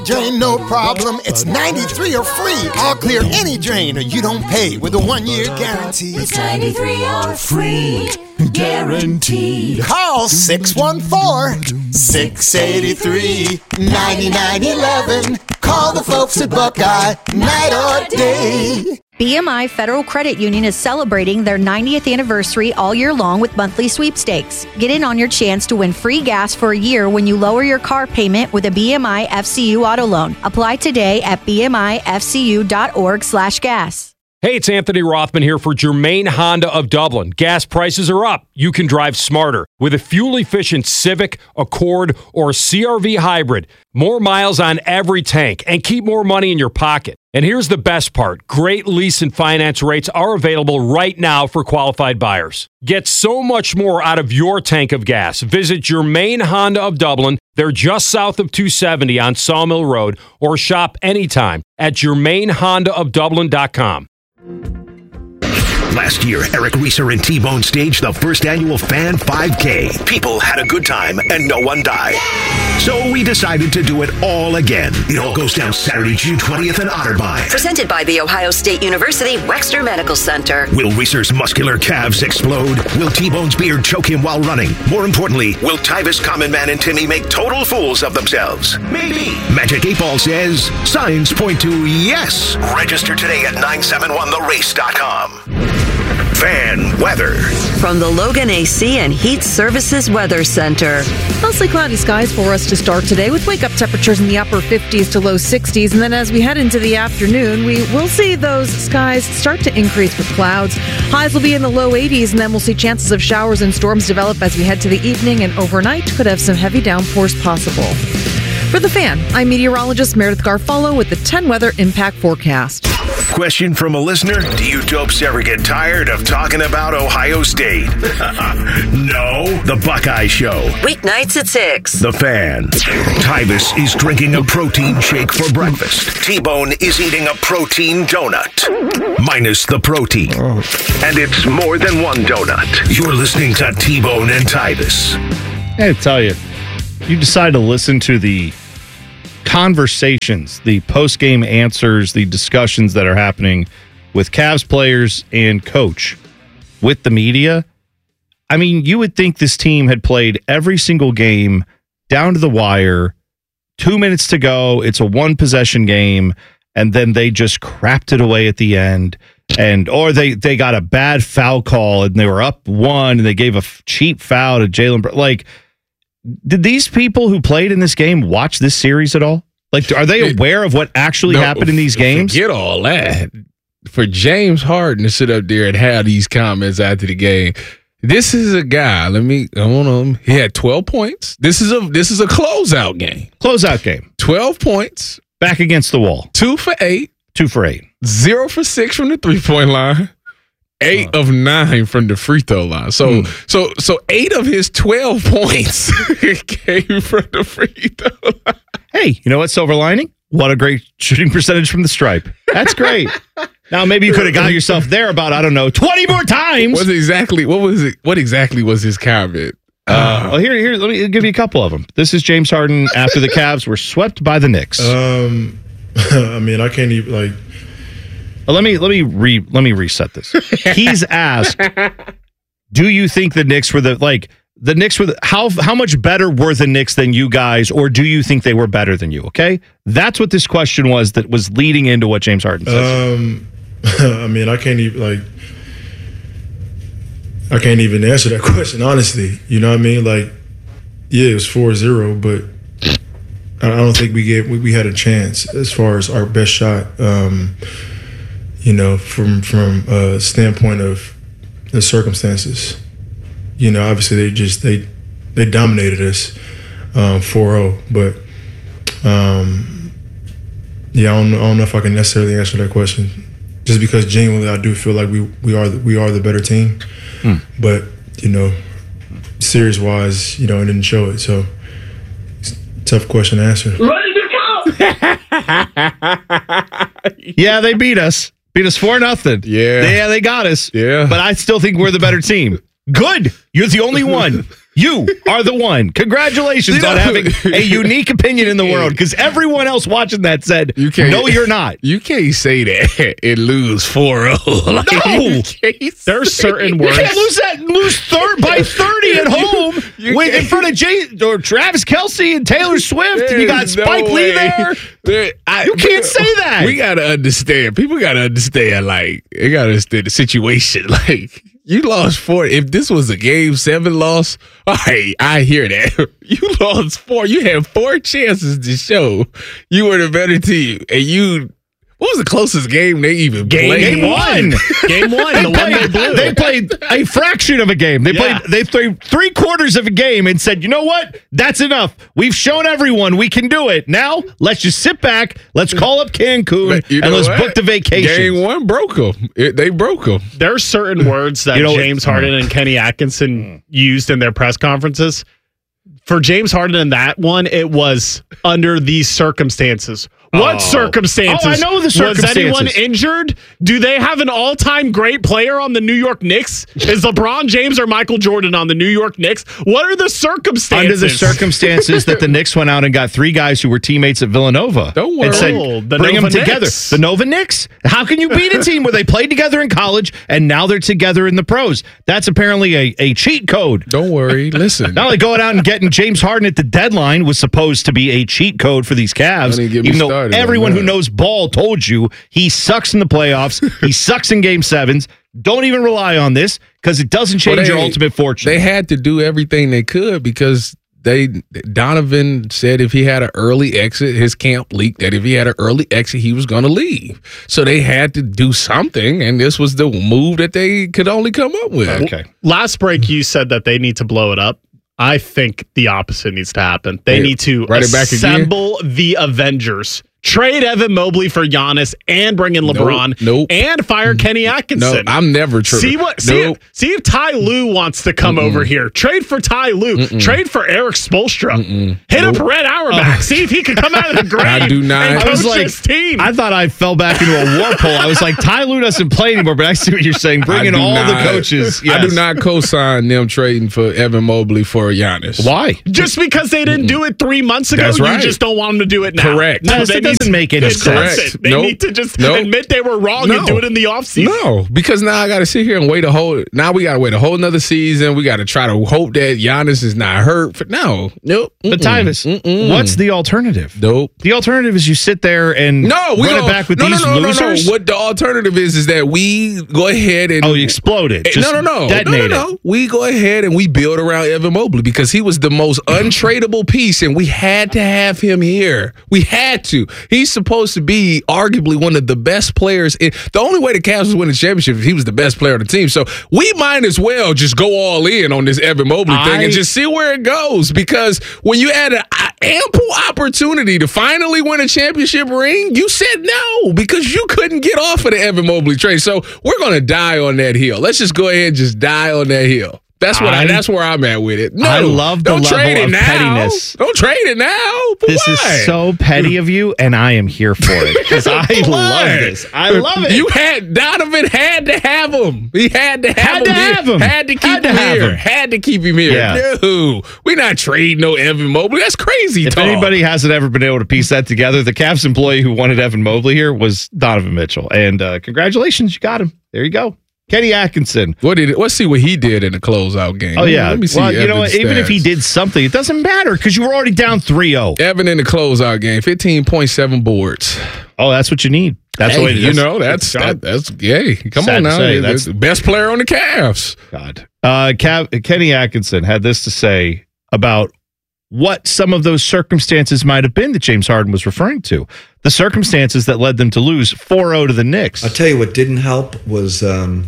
Drain no problem, it's 93 or free. All clear any drain or you don't pay with a 1-year guarantee. It's 93 or free, guaranteed. Call 614-683-9911. Call the folks at Buckeye, night or day. BMI Federal Credit Union is celebrating their 90th anniversary all year long with monthly sweepstakes. Get in on your chance to win free gas for a year when you lower your car payment with a BMI FCU auto loan. Apply today at bmifcu.org/gas. Hey, it's Anthony Rothman here for Germain Honda of Dublin. Gas prices are up. You can drive smarter with a fuel-efficient Civic, Accord, or CR-V hybrid. More miles on every tank and keep more money in your pocket. And here's the best part. Great lease and finance rates are available right now for qualified buyers. Get so much more out of your tank of gas. Visit Germain Honda of Dublin. They're just south of 270 on Sawmill Road, or shop anytime at GermainHondaofDublin.com. Last year, Eric Reeser and T-Bone staged the first annual Fan 5K. People had a good time and no one died. So we decided to do it all again. It all goes down Saturday, June 20th in Otterbein. Presented by The Ohio State University Wexner Medical Center. Will Reeser's muscular calves explode? Will T-Bone's beard choke him while running? More importantly, will Tyvis, Common Man, and Timmy make total fools of themselves? Maybe. Magic 8 Ball says signs point to yes. Register today at 971therace.com. Fan weather. From the Logan AC and Heat Services Weather Center. Mostly cloudy skies for us to start today with wake-up temperatures in the upper 50s to low 60s. And then as we head into the afternoon, we will see those skies start to increase with clouds. Highs will be in the low 80s, and then we'll see chances of showers and storms develop as we head to the evening, and overnight could have some heavy downpours possible. For The Fan, I'm meteorologist Meredith Garfalo with the 10 Weather Impact Forecast. Question from a listener: do you dopes ever get tired of talking about Ohio State? No. The Buckeye Show. Weeknights at 6. The Fan. Tyvis is drinking a protein shake for breakfast. T-Bone is eating a protein donut. Minus the protein. And it's more than one donut. You're listening to T-Bone and Tyvis. I gotta tell you, you decide to listen to the conversations, the post-game answers, the discussions that are happening with Cavs players and coach with the media. I mean, you would think this team had played every single game down to the wire, 2 minutes to go, it's a one-possession game, and then they just crapped it away at the end, or they got a bad foul call, and they were up 1, and they gave a cheap foul to Jalen. Like, did these people who played in this game watch this series at all? Like, are they aware of what actually happened in these games? Forget all that. For James Harden to sit up there and have these comments after the game, this is a guy. He had 12 points. This is a closeout game. 12 points. Back against the wall. 2 for 8. 2 for 8. 0 for 6 from the 3-point line. 8 of 9 from the free throw line. So 8 of his 12 points came from the free throw line. Hey, you know what, silver lining? What a great shooting percentage from the stripe. That's great. Now, maybe you could have got yourself there about, 20 more times. What exactly was his comment? Well, here, let me give you a couple of them. This is James Harden after the Cavs were swept by the Knicks. I mean, I can't even, Let me reset this. He's asked, do you think the Knicks were how much better were the Knicks than you guys, or do you think they were better than you? Okay, that's what this question was that was leading into what James Harden says. I mean, I can't even answer that question honestly. You know what I mean? Like, yeah, it was 4-0, but I don't think we had a chance as far as our best shot. From a standpoint of the circumstances, obviously they dominated us 4-0, but I don't know if I can necessarily answer that question, just because genuinely I do feel like we are the better team, but series wise, it didn't show it, so it's a tough question to answer. Ready to go! Yeah, they beat us. Beat us 4-0. Yeah, they got us. Yeah, but I still think we're the better team. Good. You're the only one. You are the one. Congratulations on having a unique opinion in the world, because everyone else watching that said, no, you're not. You can't say that and lose 4-0. No. There's certain words. You can't lose by 30 at home in front of Travis Kelce and Taylor Swift, and you got Spike Lee there. You can't say that. We got to understand. People got to understand, they got to understand the situation. You lost 4. If this was a Game 7 loss, all right, I hear that. You lost 4. You had 4 chances to show you were the better team, and what was the closest game they even played? Game 1. Game 1. The one they blew. They played a fraction of a game. They played 3/4 of a game and said, you know what? That's enough. We've shown everyone we can do it. Now, let's just sit back. Let's call up Cancun and let's book the vacation. Game 1 broke them. They broke them. There are certain words that James Harden and Kenny Atkinson used in their press conferences. For James Harden in that one, it was under these circumstances. What circumstances? I know the circumstances. Was anyone injured? Do they have an all-time great player on the New York Knicks? Is LeBron James or Michael Jordan on the New York Knicks? What are the circumstances? Under the circumstances that the Knicks went out and got 3 guys who were teammates at Villanova. Don't worry. And said, bring them together. Knicks. The Nova Knicks? How can you beat a team where they played together in college and now they're together in the pros? That's apparently a cheat code. Don't worry. Listen. Not only going out and getting James Harden at the deadline was supposed to be a cheat code for these Cavs, even though everyone who knows ball told you he sucks in the playoffs, he sucks in Game 7s. Don't even rely on this because it doesn't change your ultimate fortune. They had to do everything they could because Donovan said if he had an early exit, his camp leaked that if he had an early exit, he was going to leave. So they had to do something, and this was the move that they could only come up with. Okay. Last break, you said that they need to blow it up. I think the opposite needs to happen. They need to assemble the Avengers. Trade Evan Mobley for Giannis and bring in LeBron and fire Kenny Atkinson. No, I'm never trading. See if Ty Lue wants to come over here. Trade for Ty Lue. Trade for Eric Spoelstra. Hit up Red Auerbach. See if he can come out of the grave I do not. and coach this team. I thought I fell back into a warp hole. I was like, Ty Lue doesn't play anymore, but I see what you're saying. Bring in all the coaches. Yes. I do not co-sign them trading for Evan Mobley for Giannis. Why? Just because they didn't do it 3 months ago, you just don't want them to do it now. Correct. No, that doesn't make any sense. Correct. They need to just admit they were wrong and do it in the offseason. No, because now I got to sit here and wait now we got to wait a whole nother season. We got to try to hope that Giannis is not hurt. Nope. But Tyvis, what's the alternative? Nope. The alternative is you sit there and run it back with these losers? No. What the alternative is that we go ahead and... Oh, you exploded. No. Detonate it. We go ahead and we build around Evan Mobley because he was the most untradeable piece and we had to have him here. We had to. He's supposed to be arguably one of the best players. The only way the Cavs was winning the championship is he was the best player on the team. So we might as well just go all in on this Evan Mobley thing and just see where it goes. Because when you had an ample opportunity to finally win a championship ring, you said no because you couldn't get off of the Evan Mobley trade. So we're going to die on that hill. Let's just go ahead and just die on that hill. That's where I'm at with it. No, I love the level of pettiness. Don't trade it now. This is so petty of you, and I am here for it because I love this. I love it. Donovan had to have him. He had to have him. Had to keep him here. Had to keep him here. Yeah. No, we're not trading no Evan Mobley. That's crazy talk. If anybody hasn't ever been able to piece that together, the Cavs employee who wanted Evan Mobley here was Donovan Mitchell. And congratulations, you got him. There you go. Kenny Atkinson. Let's see what he did in the closeout game. Oh, yeah. Let me see. Well, you know what? Even if he did something, it doesn't matter because you were already down 3-0. Evan in the closeout game, 15.7 boards. Oh, that's what you need. That's the way to do it. That's yay. Come on now. That's the best player on the Cavs. God. Kenny Atkinson had this to say about what some of those circumstances might have been that James Harden was referring to. The circumstances that led them to lose 4-0 to the Knicks. I'll tell you what didn't help was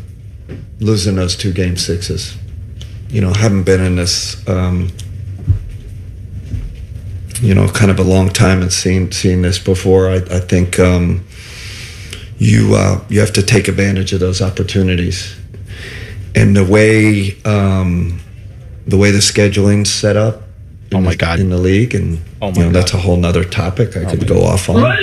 losing those 2 Game 6s. Haven't been in this, kind of a long time and seen this before. I think you have to take advantage of those opportunities. And the way the scheduling's set up, oh my God, in the league, and that's a whole nother topic I could go off on.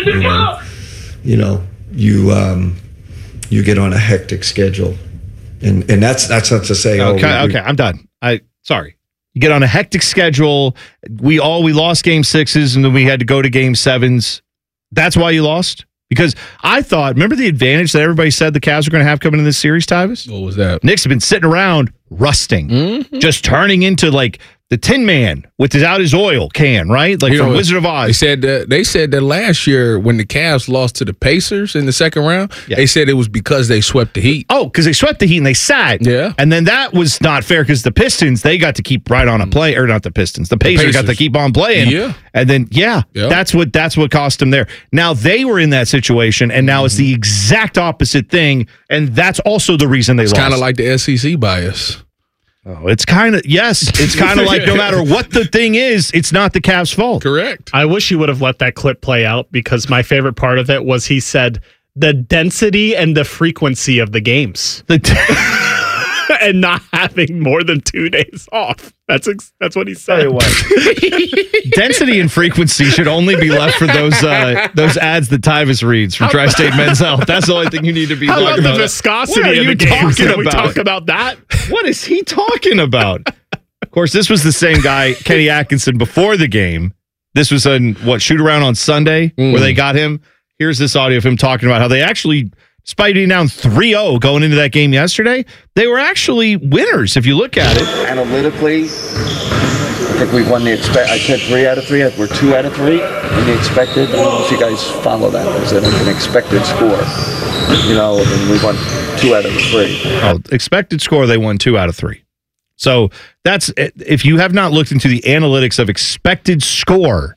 You get on a hectic schedule, and that's not to say. Okay, I'm done. Sorry. You get on a hectic schedule. We lost game 6s, and then we had to go to game 7s. That's why you lost? Because I thought, remember the advantage that everybody said the Cavs were going to have coming in this series, Tyvis? What was that? Knicks have been sitting around rusting, just turning into like the Tin Man without his oil can, right? Like from Wizard of Oz. They said that last year when the Cavs lost to the Pacers in the second round, they said it was because they swept the Heat. Oh, because they swept the Heat and they sat. Yeah. And then that was not fair because the Pistons, they got to keep right on a play, or not the Pistons. The Pacers got to keep on playing. Yeah. And then, that's what cost them there. Now they were in that situation, and now it's the exact opposite thing, and that's also the reason they lost. It's kind of like the SEC bias. Oh, it's kind of like no matter what the thing is, it's not the Cavs' fault. Correct. I wish he would have let that clip play out, because my favorite part of it was he said the density and the frequency of the games. And not having more than 2 days off. That's what he said. Density and frequency should only be left for those ads that Tyvis reads from Tri-State Men's Health. That's the only thing you need to be talking about. How about the viscosity of the games? Can we talk about that? What is he talking about? Of course, this was the same guy, Kenny Atkinson, before the game. This was shoot around on Sunday where they got him. Here's this audio of him talking about how they actually, despite being down 3-0 going into that game yesterday, they were actually winners if you look at it. Analytically, I think we've won I said 3 out of 3. We're 2 out of 3 in the expected. I don't know if you guys follow that. Is it an expected score? And we won 2 out of 3. Oh, expected score, they won 2 out of 3. So that's, if you have not looked into the analytics of expected score.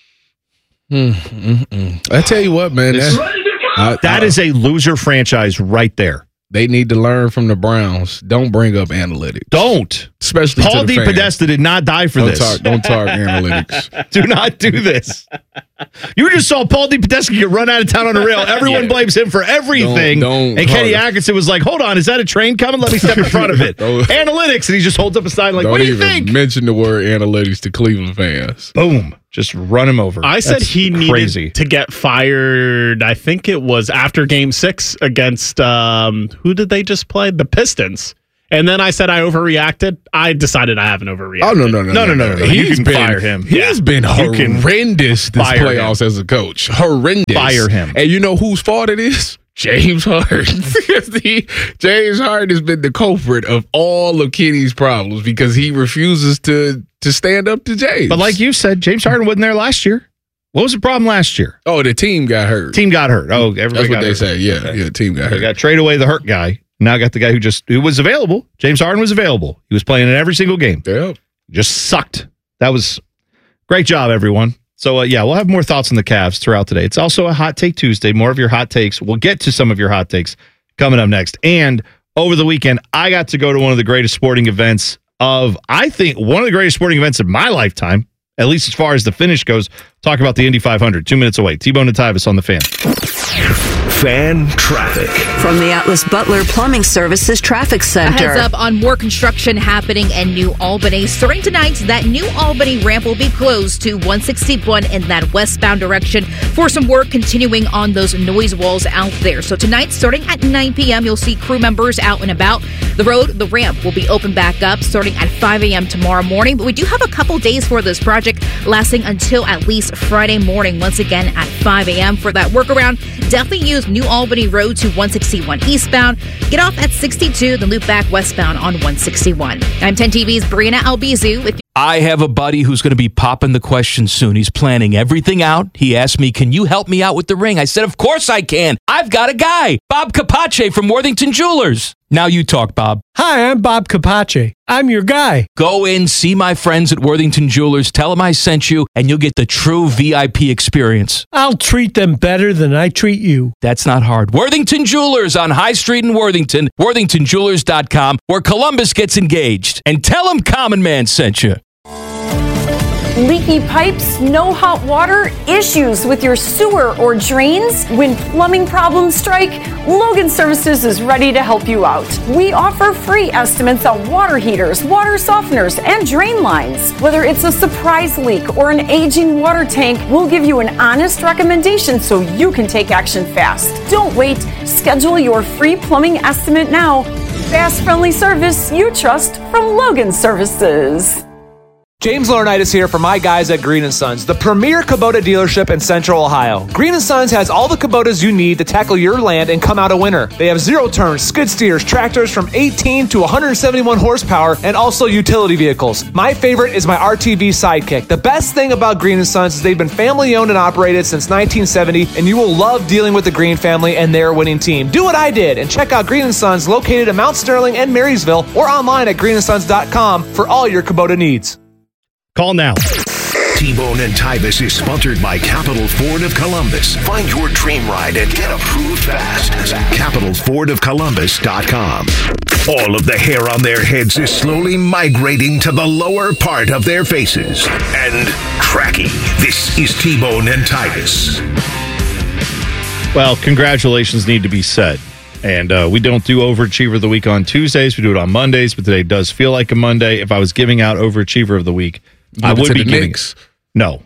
I tell you what, man. That is a loser franchise right there. They need to learn from the Browns. Don't bring up analytics. Don't. Especially Paul to the DePodesta did not die for this. Don't talk analytics. Do not do this. You just saw Paul DePodesta get run out of town on a rail. Everyone blames him for everything. And Kenny Atkinson was like, hold on, is that a train coming? Let me step in front of it. Analytics. And he just holds up a sign like, what do you think? Don't even mention the word analytics to Cleveland fans. Boom. Just run him over. I said he needed to get fired. I think it was after Game 6 against who did they just play? The Pistons. And then I said I overreacted. I decided I haven't overreacted. Oh, no. You can fire him. He's been horrendous this playoffs as a coach. Horrendous. Fire him. And you know whose fault it is? James Harden. James Harden has been the culprit of all of Kenny's problems because he refuses to stand up to James. But like you said, James Harden wasn't there last year. What was the problem last year? Oh, the team got hurt. Oh, everybody That's what they hurt. say. Yeah, team got hurt. They got to trade away the hurt guy. Now got the guy who was available. James Harden was available. He was playing in every single game. Yeah. Just sucked. That was great job, everyone. So, we'll have more thoughts on the Cavs throughout today. It's also a Hot Take Tuesday. More of your hot takes. We'll get to some of your hot takes coming up next. And over the weekend, I got to go to one of the greatest sporting events of my lifetime, at least as far as the finish goes. Talk about the Indy 500. 2 minutes away. T-Bone and Tyvis on the Fan. Fan traffic. From the Atlas Butler Plumbing Services Traffic Center. A heads up on more construction happening in New Albany. Starting tonight, that New Albany ramp will be closed to 161 in that westbound direction for some work continuing on those noise walls out there. So tonight, starting at 9 p.m., you'll see crew members out and about. The ramp will be open back up starting at 5 a.m. tomorrow morning. But we do have a couple days for this project lasting until at least Friday morning, once again at 5 a.m. for that workaround. Definitely use New Albany Road to 161 eastbound. Get off at 62, then loop back westbound on 161. I'm 10 TV's Brianna Albizu with I have a buddy who's going to be popping the question soon. He's planning everything out. He asked me, can you help me out with the ring? I said, of course I can. I've got a guy, Bob Capace from Worthington Jewelers. Now you talk, Bob. Hi, I'm Bob Capace. I'm your guy. Go in, see my friends at Worthington Jewelers, tell them I sent you, and you'll get the true VIP experience. I'll treat them better than I treat you. That's not hard. Worthington Jewelers on High Street in Worthington, worthingtonjewelers.com, where Columbus gets engaged. And tell them Common Man sent you. Leaky pipes, no hot water, issues with your sewer or drains? When plumbing problems strike, Logan Services is ready to help you out. We offer free estimates on water heaters, water softeners, and drain lines. Whether it's a surprise leak or an aging water tank, we'll give you an honest recommendation so you can take action fast. Don't wait. Schedule your free plumbing estimate now. Fast, friendly service you trust from Logan Services. James Laurinaitis here for my guys at Green & Sons, the premier Kubota dealership in Central Ohio. Green & Sons has all the Kubotas you need to tackle your land and come out a winner. They have zero-turn, skid steers, tractors from 18 to 171 horsepower, and also utility vehicles. My favorite is my RTV Sidekick. The best thing about Green & Sons is they've been family-owned and operated since 1970, and you will love dealing with the Green family and their winning team. Do what I did and check out Green & Sons located in Mount Sterling and Marysville or online at greenandsons.com for all your Kubota needs. Call now. T-Bone and Tyvis is sponsored by Capital Ford of Columbus. Find your dream ride and get approved fast. CapitalFordOfColumbus.com. All of the hair on their heads is slowly migrating to the lower part of their faces. And cracking. This is T-Bone and Tyvis. Well, congratulations need to be said. And we don't do Overachiever of the Week on Tuesdays. We do it on Mondays, but today does feel like a Monday. If I was giving out Overachiever of the Week, I would be giving Knicks. No.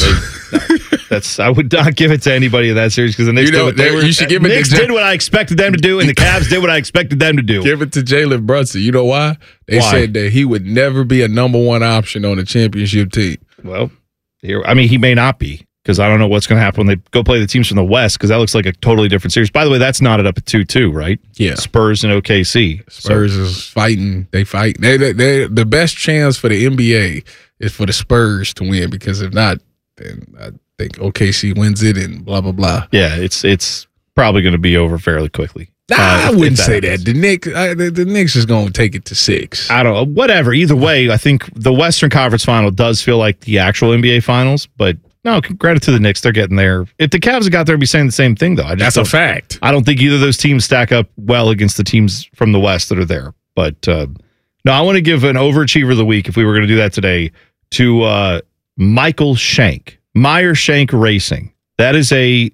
That's I would not give it to anybody in that series because the Knicks did what they were. You should give it Knicks did what I expected them to do, and the Cavs did what I expected them to do. Give it to Jalen Brunson. You know why? They said that he would never be a number one option on a championship team. Well, he may not be because I don't know what's going to happen when they go play the teams from the West because that looks like a totally different series. By the way, that's knotted up at 2-2, right? Yeah. Then OKC. Spurs is fighting. They fight. They the best chance for the NBA is for the Spurs to win because if not, then I think OKC wins it and blah, blah, blah. Yeah, it's probably going to be over fairly quickly. I wouldn't say that. The Knicks is going to take it to 6. I don't know. Whatever. Either way, I think the Western Conference Final does feel like the actual NBA Finals, but no, credit to the Knicks. They're getting there. If the Cavs had got there, I'd be saying the same thing, though. That's a fact. I don't think either of those teams stack up well against the teams from the West that are there. But no, I want to give an Overachiever of the Week, if we were going to do that today, to Michael Shank. Meyer Shank Racing. That is a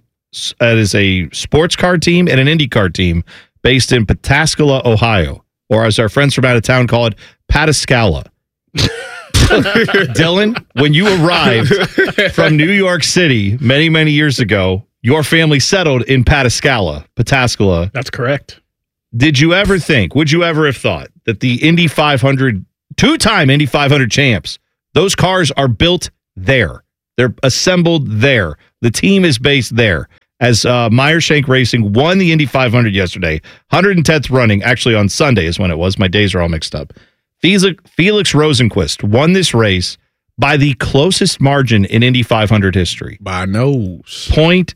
sports car team and an IndyCar team based in Pataskala, Ohio, or as our friends from out of town call it, Pataskala. Dylan, when you arrived from New York City many, many years ago, your family settled in Pataskala. That's correct. Would you ever have thought that the Indy 500, two-time Indy 500 champs, those cars are built there? They're assembled there. The team is based there. As Meyer Shank Racing won the Indy 500 yesterday, 110th running, actually on Sunday is when it was. My days are all mixed up. Felix Rosenquist won this race by the closest margin in Indy 500 history. By nose.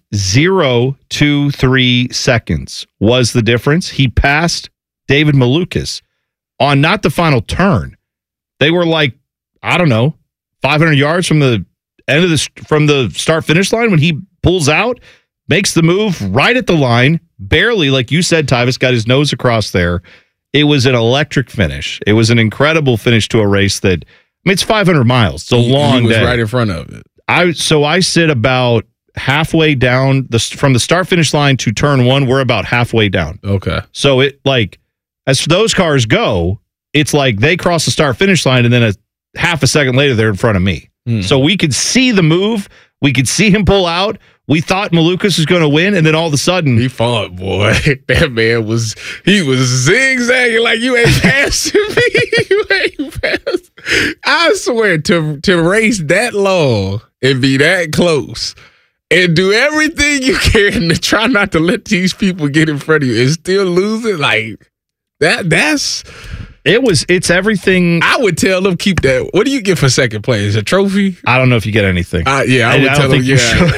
0.023 seconds was the difference. He passed David Malukas on not the final turn. They were like, I don't know, 500 yards from the end of from the start-finish line when he pulls out, makes the move right at the line, barely, like you said, Tyvis, got his nose across there. It was an electric finish. It was an incredible finish to a race that, it's 500 miles. It's a long day. He was right in front of it. I sit about halfway down from the start-finish line to turn 1. We're about halfway down. Okay. So as those cars go, it's like they cross the start-finish line, and then a half a second later, they're in front of me. So we could see the move. We could see him pull out. We thought Malukas was going to win, and then all of a sudden... He fought, boy. That man was zigzagging like you ain't passing me. You ain't passing. I swear, to race that long and be that close and do everything you can to try not to let these people get in front of you and still lose it, like, that's... It's everything. I would tell them keep that. What do you get for second place? A trophy? I don't know if you get anything. I would tell them.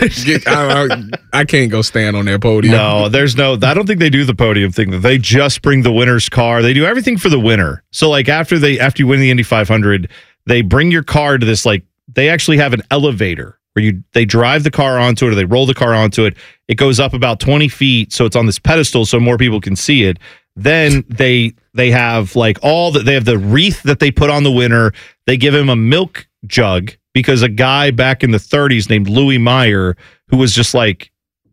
I can't go stand on their podium. No, there's no. I don't think they do the podium thing. They just bring the winner's car. They do everything for the winner. So like after you win the Indy 500, they bring your car to this. Like they actually have an elevator where they drive the car onto it or they roll the car onto it. It goes up about 20 feet, so it's on this pedestal so more people can see it. Then they have they have the wreath that they put on the winner. They give him a milk jug because a guy back in the 30s named Louis Meyer, who was just like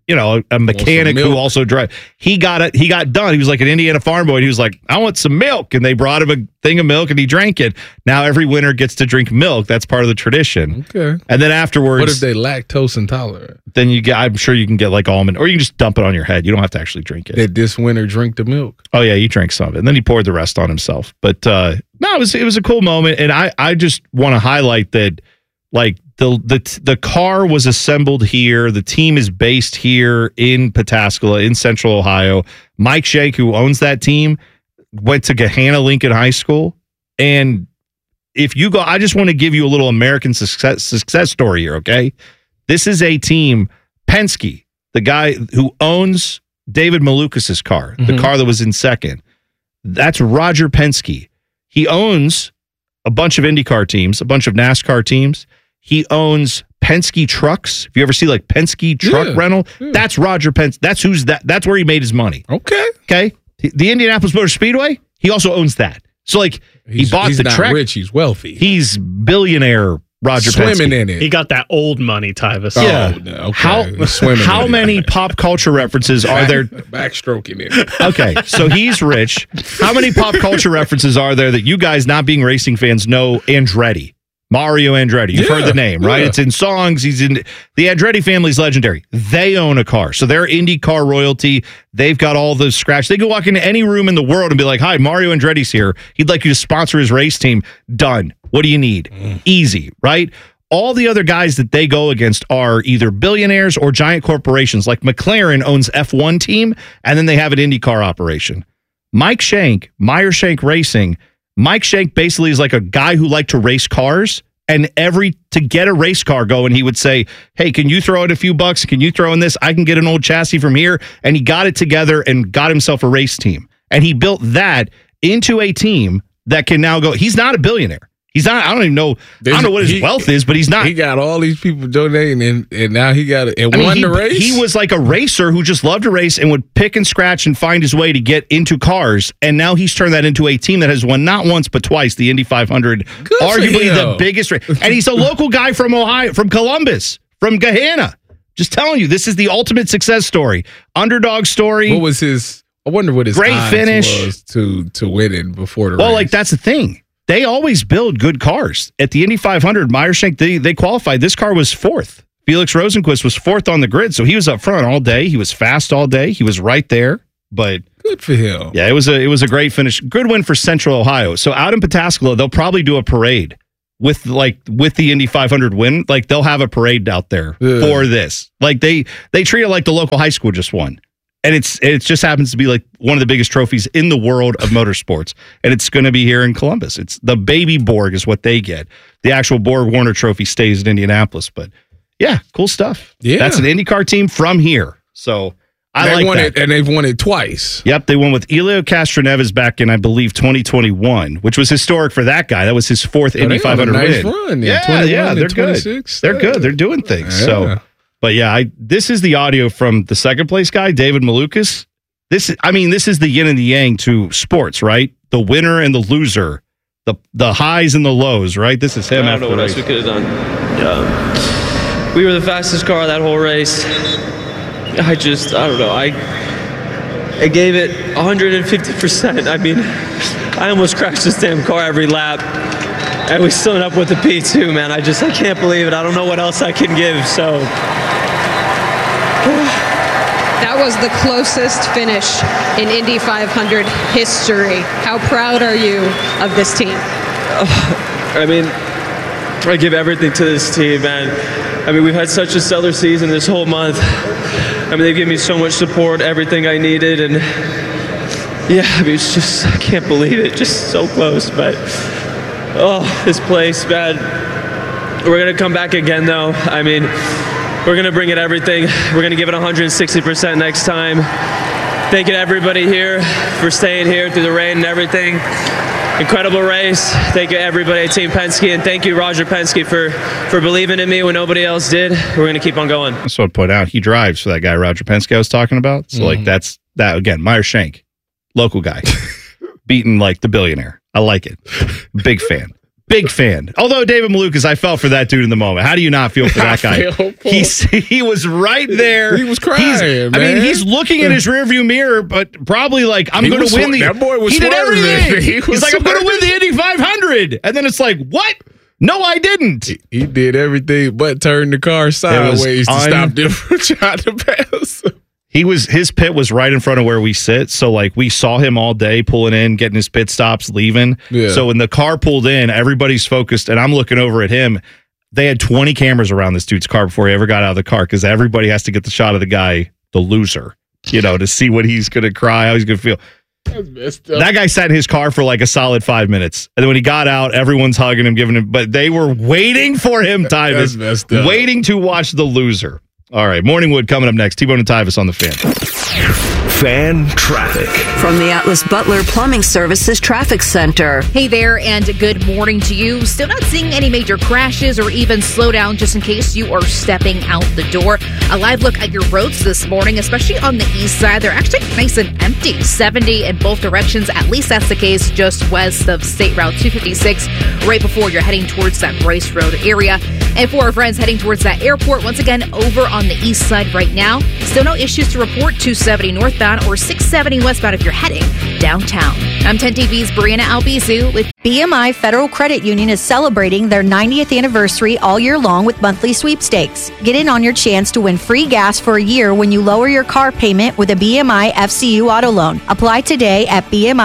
a mechanic who also drive. He got done. He was like an Indiana farm boy. And he was like, I want some milk. And they brought him a thing of milk and he drank it. Now every winter gets to drink milk. That's part of the tradition. Okay. And then afterwards. What if they lactose intolerant? Then I'm sure you can get like almond, or you can just dump it on your head. You don't have to actually drink it. Did this winter drink the milk? Oh yeah, he drank some of it. And then he poured the rest on himself. But no, it was a cool moment. And I just want to highlight that, like, the car was assembled here. The team is based here in Pataskala, in Central Ohio. Mike Shank, who owns that team, went to Gahanna Lincoln High School. And if you go, I just want to give you a little American success story here, okay? This is a team, Penske, the guy who owns David Malukas' car, the car that was in second. That's Roger Penske. He owns a bunch of IndyCar teams, a bunch of NASCAR teams. He owns Penske trucks. If you ever see like Penske truck rental, that's Roger Penske. That's where he made his money. Okay. The Indianapolis Motor Speedway, he also owns that. So like he bought the track. He's not rich, he's wealthy. He's billionaire Roger Penske. Swimming in it. He got that old money, Tyvis. Yeah. Okay. How many pop culture references are there? Backstroking it. Okay, so he's rich. How many pop culture references are there that you guys, not being racing fans, know Andretti? Mario Andretti. You've heard the name, right? It's in songs. He's in the Andretti family's legendary. They own a car. So they're IndyCar royalty. They've got all the scratch. They can walk into any room in the world and be like, hi, Mario Andretti's here. He'd like you to sponsor his race team. Done. What do you need? Easy, right? All the other guys that they go against are either billionaires or giant corporations. Like McLaren owns F1 team, and then they have an IndyCar operation. Mike Shank, Meyer Shank Racing, Mike Shank basically is like a guy who liked to race cars, and to get a race car going, he would say, hey, can you throw in a few bucks? Can you throw in this? I can get an old chassis from here. And he got it together and got himself a race team. And he built that into a team that can now go. He's not a billionaire. He's not, I don't even know. I don't know what his wealth is, but he's not. He got all these people donating, and now he got it and won the race. He was like a racer who just loved to race and would pick and scratch and find his way to get into cars. And now he's turned that into a team that has won not once but twice the Indy 500, arguably the biggest race. And he's a local guy from Ohio, from Columbus, from Gahanna. Just telling you, this is the ultimate success story, underdog story. What was his? I wonder what his great finish was to win it before the race. Well, like that's the thing. They always build good cars. At the Indy 500, Meyer Shank, they qualified. This car was fourth. Felix Rosenquist was fourth on the grid, so he was up front all day. He was fast all day. He was right there. But good for him. Yeah, it was a great finish. Good win for Central Ohio. So out in Pataskala, they'll probably do a parade with the Indy 500 win. Like they'll have a parade out there for this. Like they treat it like the local high school just won. And it just happens to be like one of the biggest trophies in the world of motorsports. And it's going to be here in Columbus. It's the baby Borg is what they get. The actual Borg Warner trophy stays in Indianapolis. But yeah, cool stuff. Yeah. That's an IndyCar team from here. So I like that. And they've won it twice. Yep. They won with Elio Castroneves back in, I believe, 2021, which was historic for that guy. That was his fourth Indy 500 nice win. Run, yeah, they're good. They're good. They're doing things. Yeah. So. But yeah, this is the audio from the second place guy, David Malukas. This is the yin and the yang to sports, right? The winner and the loser, the highs and the lows, right? This is him. I don't know what else we could have done. Yeah. We were the fastest car that whole race. I don't know. I gave it 150%. I mean, I almost crashed this damn car every lap. And we still ended up with the P2, man. I can't believe it. I don't know what else I can give, so. That was the closest finish in Indy 500 history. How proud are you of this team? I mean, I give everything to this team, man. I mean, we've had such a stellar season this whole month. I mean, they've given me so much support, everything I needed, and yeah, I mean, it's just, I can't believe it. Just so close, but. Oh, this place, man. We're going to come back again, though. I mean, we're going to bring it everything. We're going to give it 160% next time. Thank you to everybody here for staying here through the rain and everything. Incredible race. Thank you, everybody at Team Penske, and thank you, Roger Penske, for believing in me when nobody else did. We're going to keep on going. That's what I point out. He drives for that guy, Roger Penske, I was talking about. So, that's that, again, Meyer Shank, local guy, beating, like, the billionaire. I like it. Big fan. Big fan. Although David Malukas, I felt for that dude in the moment. How do you not feel for that guy? He was right there. He was crying, man. I mean, he's looking in his rearview mirror, but probably like, I'm going to win the... That boy was He did swerving. everything. He's like, I'm going to win the Indy 500. And then it's like, what? No, I didn't. He did everything but turn the car sideways to stop them from trying to pass. His pit was right in front of where we sit, so like we saw him all day pulling in, getting his pit stops, leaving. Yeah. So when the car pulled in, everybody's focused, and I'm looking over at him. They had 20 cameras around this dude's car before he ever got out of the car because everybody has to get the shot of the guy, the loser, to see what he's going to cry, how he's going to feel. That's messed up. That guy sat in his car for like a solid 5 minutes, and then when he got out, everyone's hugging him, giving him. But they were waiting for him, Tyvis, That's messed up. waiting to watch the loser. All right, Morningwood coming up next. T-Bone and Tyvis on the Fan. Fan traffic. From the Atlas Butler Plumbing Services Traffic Center. Hey there, and good morning to you. Still not seeing any major crashes or even slowdown just in case you are stepping out the door. A live look at your roads this morning, especially on the east side. They're actually nice and empty. 70 in both directions. At least that's the case just west of State Route 256, right before you're heading towards that Bryce Road area. And for our friends heading towards that airport, once again, over on the east side right now. Still no issues to report. 270 northbound or 670 westbound if you're heading downtown. I'm 10 TV's Brianna Albizu with BMI Federal Credit Union is celebrating their 90th anniversary all year long with monthly sweepstakes. Get in on your chance to win free gas for a year when you lower your car payment with a BMI FCU auto loan. Apply today at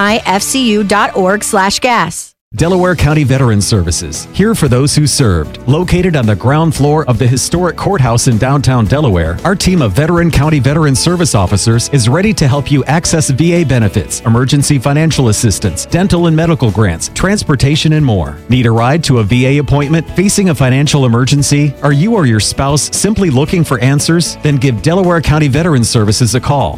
bmifcu.org/gas. Delaware County Veterans Services, here for those who served. Located on the ground floor of the historic courthouse in downtown Delaware, our team of Veteran County Veterans Service officers is ready to help you access VA benefits, emergency financial assistance, dental and medical grants, transportation, and more. Need a ride to a VA appointment? Facing a financial emergency? Are you or your spouse simply looking for answers? Then give Delaware County Veterans Services a call.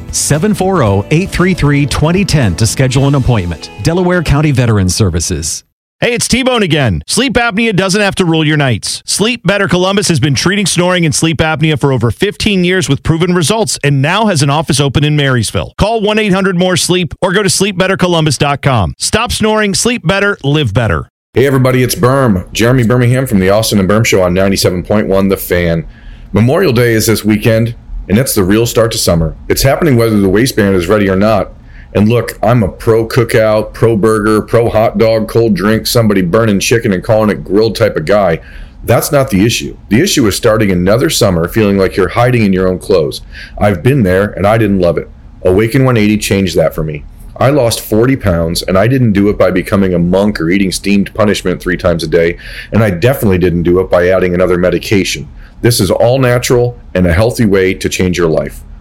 740-833-2010 to schedule an appointment. Delaware County Veterans Services. Hey, it's T-Bone again. Sleep apnea doesn't have to rule your nights. Sleep Better Columbus has been treating snoring and sleep apnea for over 15 years with proven results and now has an office open in Marysville. Call 1-800-MORE-SLEEP or go to sleepbettercolumbus.com. Stop snoring, sleep better, live better. Hey everybody, it's Berm. Jeremy Birmingham from the Austin and Berm Show on 97.1 The Fan. Memorial Day is this weekend, and that's the real start to summer. It's happening whether the waistband is ready or not. And look, I'm a pro cookout, pro burger, pro hot dog, cold drink, somebody burning chicken and calling it grilled type of guy. That's not the issue. The issue is starting another summer feeling like you're hiding in your own clothes. I've been there and I didn't love it. Awaken 180 changed that for me. I lost 40 pounds and I didn't do it by becoming a monk or eating steamed punishment 3 times a day. And I definitely didn't do it by adding another medication. This is all natural and a healthy way to change your life.